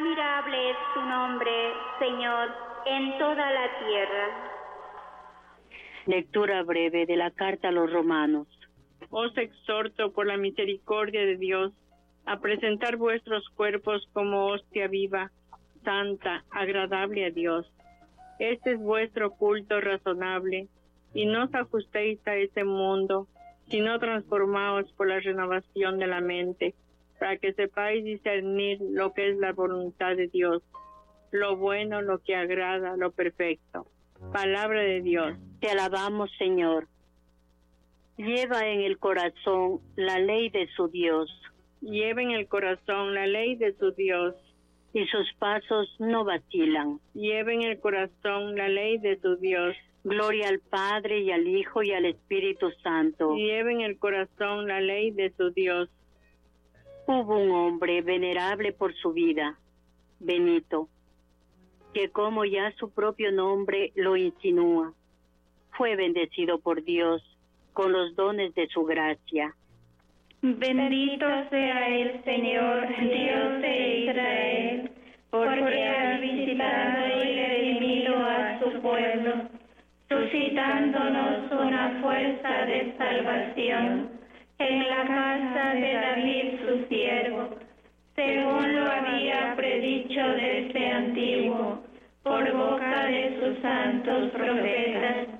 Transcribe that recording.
Admirable es tu nombre, Señor, en toda la tierra. Lectura breve de la carta a los Romanos. Os exhorto por la misericordia de Dios a presentar vuestros cuerpos como hostia viva, santa, agradable a Dios. Este es vuestro culto razonable, y no os ajustéis a este mundo, sino transformaos por la renovación de la mente, para que sepáis discernir lo que es la voluntad de Dios, lo bueno, lo que agrada, lo perfecto. Palabra de Dios. Te alabamos, Señor. Lleva en el corazón la ley de su Dios. Lleva en el corazón la ley de su Dios. Y sus pasos no vacilan. Lleva en el corazón la ley de su Dios. Gloria al Padre y al Hijo y al Espíritu Santo. Lleva en el corazón la ley de su Dios. Hubo un hombre venerable por su vida, Benito, que como ya su propio nombre lo insinúa, fue bendecido por Dios con los dones de su gracia. Bendito sea el Señor, Dios de Israel, porque ha visitado y redimido a su pueblo, suscitándonos una fuerza de salvación en la casa de David su siervo, según lo había predicho desde antiguo, por boca de sus santos profetas,